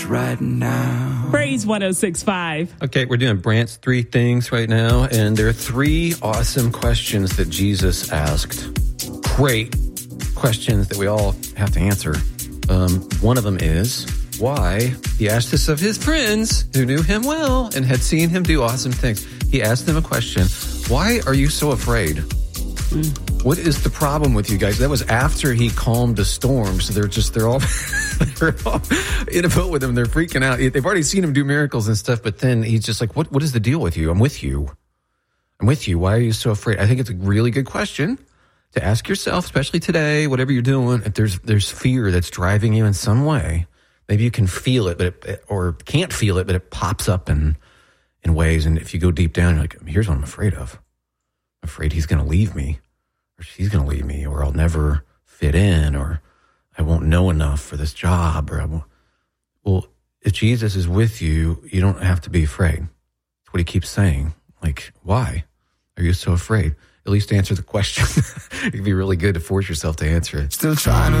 right now. Praise 106.5. Okay, we're doing Brant's 3 things right now, and there are 3 awesome questions that Jesus asked. Great questions that we all have to answer. One of them is why he asked this of his friends who knew him well and had seen him do awesome things. He asked them a question. Why are you so afraid? What is the problem with you guys? That was after he calmed the storm. So they're all in a boat with him. They're freaking out. They've already seen him do miracles and stuff. But then he's just like, what is the deal with you? I'm with you. Why are you so afraid? I think it's a really good question to ask yourself, especially today, whatever you're doing. If there's fear that's driving you in some way, maybe you can feel it, or can't feel it, but it pops up in ways. And if you go deep down, you're like, here's what I'm afraid of. I'm afraid he's going to leave me, or she's going to leave me, or I'll never fit in, or I won't know enough for this job, or I won't. Well, if Jesus is with you, you don't have to be afraid. That's what he keeps saying. Like, why are you so afraid? At least answer the question. It'd be really good to force yourself to answer it. Still trying to